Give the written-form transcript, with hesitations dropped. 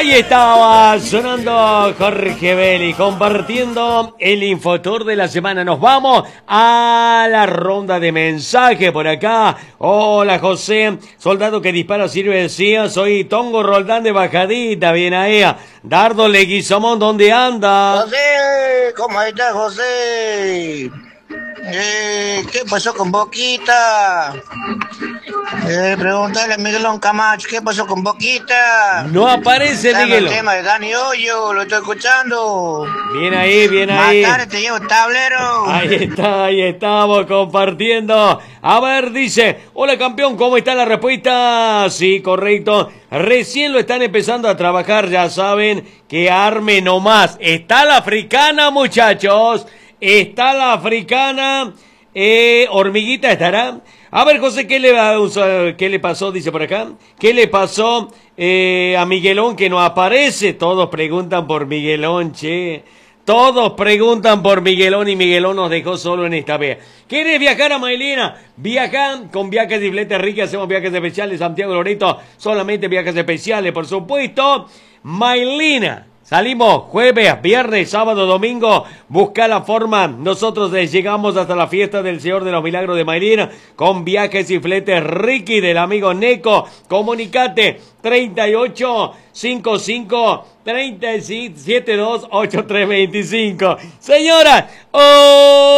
Ahí estaba sonando Jorge Belli compartiendo el Infotour de la semana. Nos vamos a la ronda de mensaje por acá. Hola José, soldado que dispara sirve decía, soy Tongo Roldán de Bajadita, bien ahí. Dardo Leguizamón, ¿dónde anda? José, ¿cómo estás, José? ¿Qué pasó con Boquita? Preguntale a Miguelón Camacho, ¿qué pasó con Boquita? No aparece Dame el Miguelo. tema de Dani Hoyo, lo estoy escuchando. Bien ahí, bien ahí. Matar, te llevo tablero. Ahí estamos compartiendo. A ver, dice, hola campeón, ¿cómo está la respuesta? Sí, correcto. Recién lo están empezando a trabajar, ya saben que arme nomás. Está la africana, muchachos. Está la africana. Hormiguita estará. A ver, José, ¿qué le pasó? Dice por acá. ¿Qué le pasó a Miguelón que no aparece? Todos preguntan por Miguelón, che. Todos preguntan por Miguelón y Miguelón nos dejó solo en esta vez. ¿Quieres viajar a Mailina? Viaja con Viajes y Fletes Ricky. Hacemos viajes especiales. Santiago Loreto, solamente viajes especiales, por supuesto. Mailina. Salimos jueves, viernes, sábado, domingo. Busca la forma. Nosotros llegamos hasta la fiesta del Señor de los Milagros de Mailina con Viajes y Fletes Ricky del amigo Neco. Comunicate 38 55 37 2 83 25. Señora,